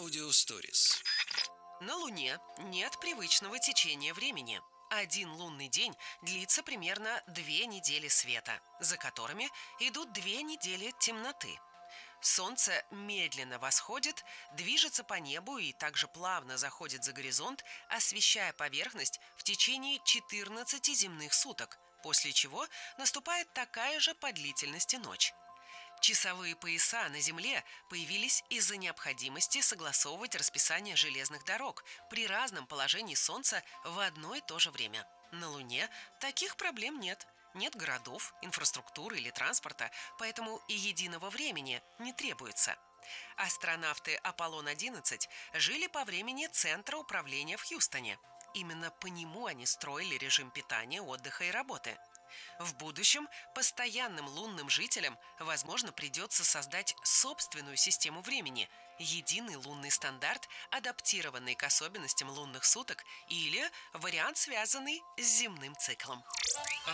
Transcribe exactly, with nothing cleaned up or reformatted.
Аудиосторис. На Луне нет привычного течения времени. Один лунный день длится примерно две недели света, за которыми идут две недели темноты. Солнце медленно восходит, движется по небу и также плавно заходит за горизонт, освещая поверхность в течение четырнадцати земных суток, после чего наступает такая же по длительности ночь. Часовые пояса на Земле появились из-за необходимости согласовывать расписание железных дорог при разном положении Солнца в одно и то же время. На Луне таких проблем нет. Нет городов, инфраструктуры или транспорта, поэтому и единого времени не требуется. Астронавты Аполлон одиннадцать жили по времени Центра управления в Хьюстоне. Именно по нему они строили режим питания, отдыха и работы. В будущем постоянным лунным жителям, возможно, придется создать собственную систему времени, единый лунный стандарт, адаптированный к особенностям лунных суток, или вариант, связанный с земным циклом.